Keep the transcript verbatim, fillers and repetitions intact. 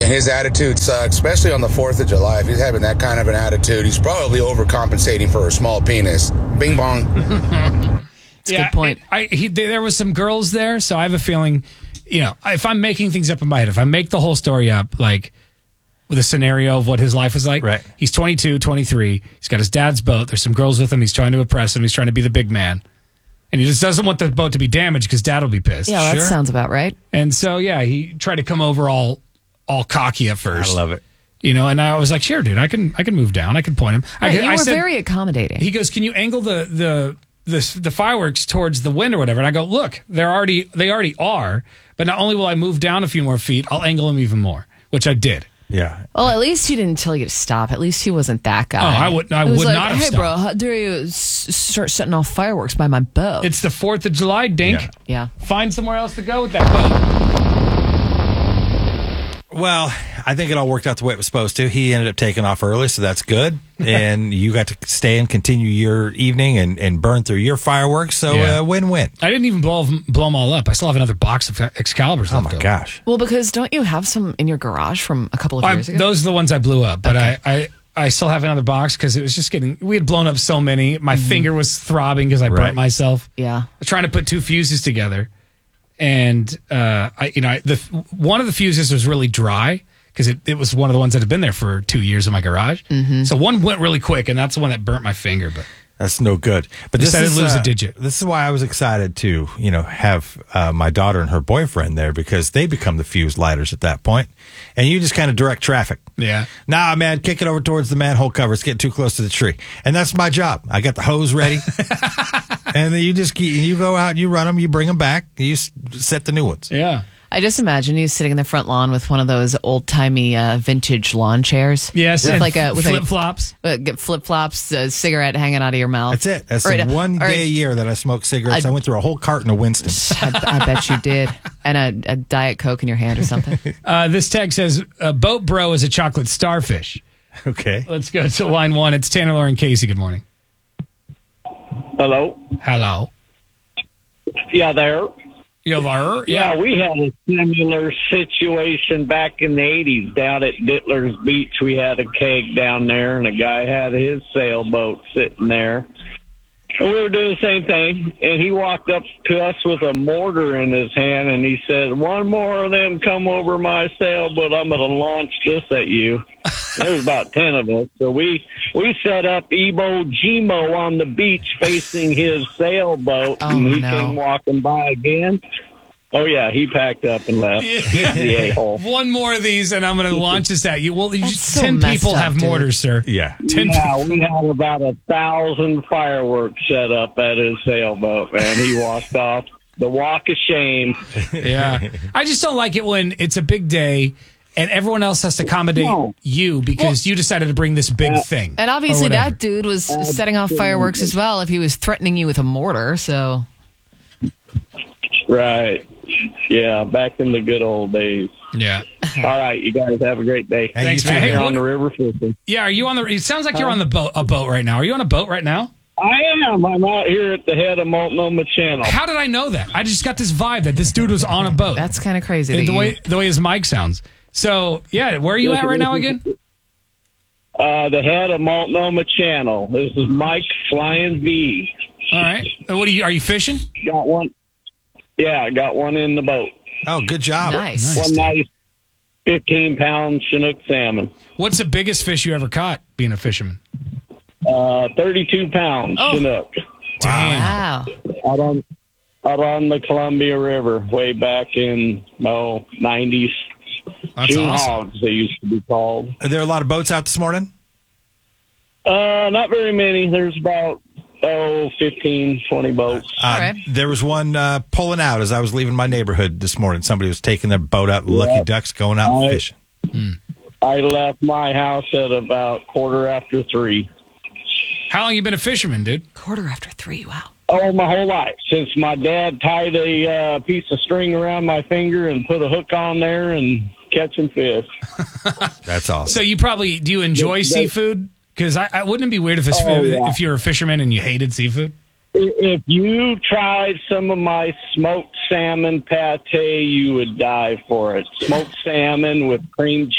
And his attitude sucks, especially on the fourth of July. If he's having that kind of an attitude, he's probably overcompensating for a small penis. Bing bong. That's yeah, a good point. I, he, there was some girls there, so I have a feeling, you know, if I'm making things up in my head, if I make the whole story up, like with a scenario of what his life was like, right. He's twenty-two, twenty-three, he's got his dad's boat, there's some girls with him, he's trying to impress him, he's trying to be the big man. And he just doesn't want the boat to be damaged because dad will be pissed. Yeah, that sure. sounds about right. And so, yeah, he tried to come over all all cocky at first. I love it. You know, and I was like, sure, dude, I can I can move down. I can point him. Right, I, you I were said, very accommodating. He goes, can you angle the, the the the fireworks towards the wind or whatever? And I go, look, they're already they already are. But not only will I move down a few more feet, I'll angle them even more, which I did. Yeah. Well, at least he didn't tell you to stop. At least he wasn't that guy. Oh, I would I He was would like, not have hey, stopped. bro, how dare you s- start setting off fireworks by my boat? It's the fourth of July, Dink. Yeah. yeah. Find somewhere else to go with that boat. Well, I think it all worked out the way it was supposed to. He ended up taking off early, so that's good. And you got to stay and continue your evening and, and burn through your fireworks. So Yeah. uh, win-win. I didn't even blow them, blow them all up. I still have another box of Excaliburs Oh, left my over. gosh. Well, because don't you have some in your garage from a couple of I, years ago? those are the ones I blew up, but I, I, I still have another box because it was just getting, we had blown up so many. My Mm-hmm. finger was throbbing because I Right. burnt myself. yeah. I was trying to put two fuses together. And, uh, I, you know, I, the one of the fuses was really dry because it, it was one of the ones that had been there for two years in my garage. Mm-hmm. So one went really quick, and that's the one that burnt my finger. But That's no good. But Just this I is didn't lose a uh, digit. This is why I was excited to, you know, have uh, my daughter and her boyfriend there because they become the fuse lighters at that point, and you just kind of direct traffic. yeah. Nah, man, kick it over towards the manhole cover. It's getting too close to the tree, and that's my job. I got the hose ready, and then you just keep, you go out, you run them, you bring them back, you s- set the new ones. Yeah. I just imagine you sitting in the front lawn with one of those old timey uh, vintage lawn chairs. Yes. with and like a with flip flops. Get flip flops, a cigarette hanging out of your mouth. That's it. That's Or the a- one or day a a- year that I smoke cigarettes. I, I- went through a whole carton of Winston. I, I bet you did, and a, a Diet Coke in your hand or something. Uh, this text says, uh, Boat Bro is a chocolate starfish. Okay. Let's go to line one. It's Tanner, Lauren, Casey. Good morning. Hello? Hello. Yeah, there. You there? Yeah, we had a similar situation back in the eighties down at Dittler's Beach. We had a keg down there, and a guy had his sailboat sitting there. And we were doing the same thing, and he walked up to us with a mortar in his hand, and he said, one more of them come over my sailboat, I'm going to launch this at you. There was about ten of us. So we, we set up Iwo Jima on the beach facing his sailboat, Oh, and he no. came walking by again. Oh, yeah, he packed up and left. The a-hole. One more of these, and I'm going to launch this at you. Well, you, That's so ten messed people up, have dude. mortars, sir. Yeah. Ten Yeah, we had about a thousand fireworks set up at his sailboat, man. He walked off the walk of shame. Yeah. I just don't like it when it's a big day and everyone else has to accommodate No. you because you decided to bring this big thing. And or obviously, whatever. that dude was setting off fireworks as well. If he was threatening you with a mortar, so Right. Yeah, back in the good old days. Yeah. All right, you guys have a great day. Hey, Thanks, you too, man. Hey, You're what- on the river fishing. Yeah. Are you on the? It sounds like you're on the boat. A boat right now. Are you on a boat right now? I am. I'm out here at the head of Multnomah Channel. How did I know that? I just got this vibe that this dude was on a boat. that's kind of crazy. And that the you- way the way his mic sounds. So yeah, where are you at right now again? Uh, the head of Multnomah Channel. This is Mike Flying V. All right. Uh, What are you? Are you fishing? Got one. Yeah, I got one in the boat. Oh, good job. nice. One nice fifteen pound Chinook salmon. What's the biggest fish you ever caught being a fisherman? Uh, thirty-two pounds Oh. Chinook. Damn. Wow. Out on, out on the Columbia River way back in, oh, nineties. That's June awesome. hogs, they used to be called. Are there a lot of boats out this morning? Uh, not very many. There's about, oh, fifteen, twenty boats. Uh, All right. There was one uh, pulling out as I was leaving my neighborhood this morning. Somebody was taking their boat out, lucky Yeah. ducks, going out I- fishing. I left my house at about quarter after three. How long you been a fisherman, dude? Quarter after three. Wow. Oh, my whole life. Since my dad tied a uh, piece of string around my finger and put a hook on there and catching fish. That's awesome. So you probably do you enjoy Yeah, that- seafood? Because I, I wouldn't it be weird if it's, Oh, yeah. if you're a fisherman and you hated seafood. If you tried some of my smoked salmon pate, you would die for it. Smoked salmon with cream cheese.